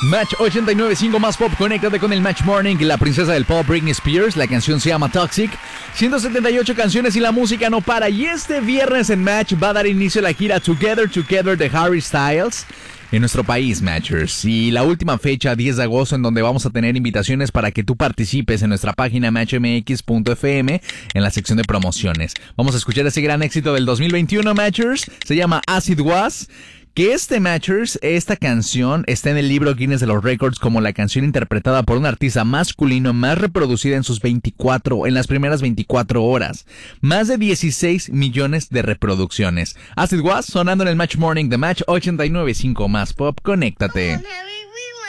Match 89.5 más pop, conéctate con el Match Morning. La princesa del pop, Britney Spears, la canción se llama Toxic. 178 canciones y la música no para. Y este viernes en Match va a dar inicio a la gira Together Together de Harry Styles en nuestro país, Matchers. Y la última fecha, 10 de agosto, en donde vamos a tener invitaciones para que tú participes en nuestra página matchmx.fm en la sección de promociones. Vamos a escuchar ese gran éxito del 2021, Matchers. Se llama As It Was. Que Matchers, esta canción está en el libro Guinness de los Records como la canción interpretada por un artista masculino más reproducida en las primeras 24 horas. Más de 16 millones de reproducciones. As It Was, sonando en el Match Morning de Match 89.5 más pop. Conéctate.